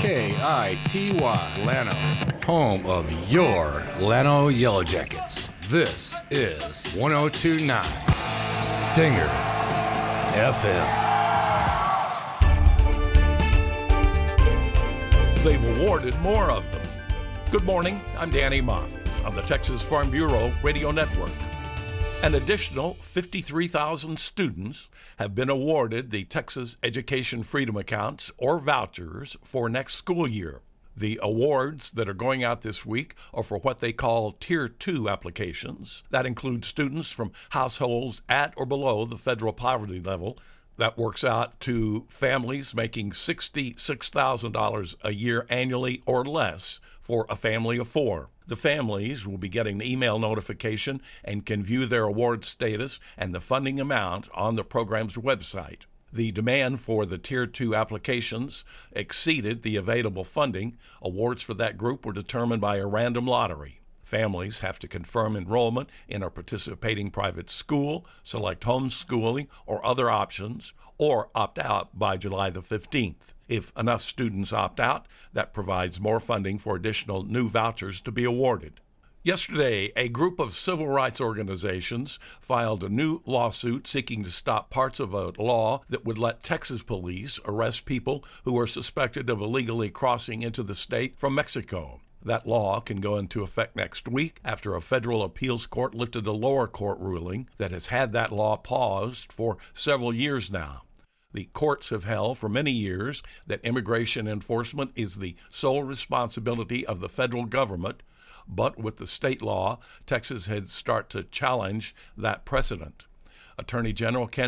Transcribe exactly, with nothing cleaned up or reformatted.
K I T Y, Llano, home of your Llano Yellow Jackets. This is one oh two point nine Stinger F M. They've awarded more of them. Good morning, I'm Danny Moffett on the Texas Farm Bureau Radio Network. An additional fifty-three thousand students have been awarded the Texas Education Freedom Accounts or vouchers for next school year. The awards that are going out this week are for what they call Tier two applications. That includes students from households at or below the federal poverty level. That works out to families making sixty-six thousand dollars a year annually or less for a family of four. The families will be getting an email notification and can view their award status and the funding amount on the program's website. The demand for the Tier two applications exceeded the available funding. Awards for that group were determined by a random lottery. Families have to confirm enrollment in a participating private school, select homeschooling or other options, or opt out by July the fifteenth. If enough students opt out, that provides more funding for additional new vouchers to be awarded. Yesterday, a group of civil rights organizations filed a new lawsuit seeking to stop parts of a law that would let Texas police arrest people who are suspected of illegally crossing into the state from Mexico. That law can go into effect next week after a federal appeals court lifted a lower court ruling that has had that law paused for several years now. The courts have held for many years that immigration enforcement is the sole responsibility of the federal government, but with the state law, Texas had started to challenge that precedent. Attorney General Ken